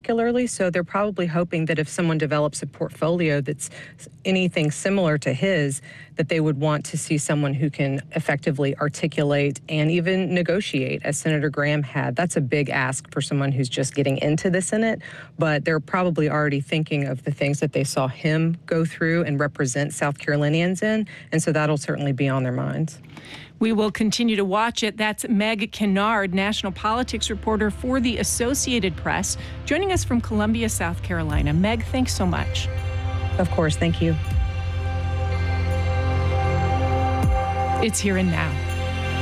particularly, so they're probably hoping that if someone develops a portfolio that's anything similar to his, that they would want to see someone who can effectively articulate and even negotiate, as Senator Graham had. That's a big ask for someone who's just getting into the Senate, but they're probably already thinking of the things that they saw him go through and represent South Carolinians in, and so that'll certainly be on their minds. We will continue to watch it. That's Meg Kinnard, national politics reporter for the Associated Press, joining us from Columbia, South Carolina. Meg, thanks so much. Of course, thank you. It's Here and Now.